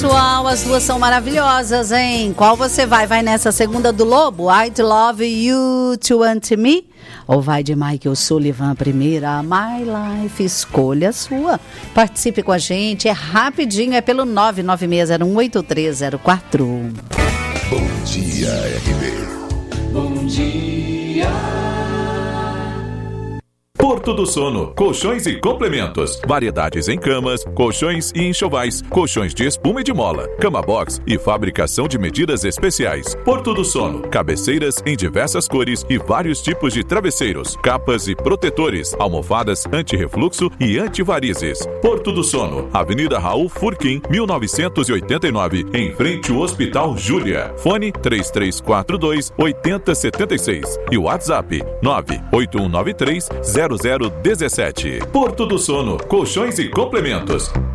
pessoal, as duas são maravilhosas, hein? Qual você vai? Vai nessa segunda do Lobo? I'd Love You to Want Me? Ou vai de Michael Sullivan, a primeira, My Life? Escolha sua. Participe com a gente, é rapidinho, é pelo 996018304. Bom dia, RB. Bom dia. Porto do Sono, colchões e complementos, variedades em camas, colchões e enxovais, colchões de espuma e de mola, cama box e fabricação de medidas especiais. Porto do Sono, cabeceiras em diversas cores e vários tipos de travesseiros, capas e protetores, almofadas anti-refluxo e antivarizes. Porto do Sono, Avenida Raul Furquim, 1989, em frente ao Hospital Júlia. Fone 3342-8076 e WhatsApp 98193-0017. Porto do Sono, colchões e complementos.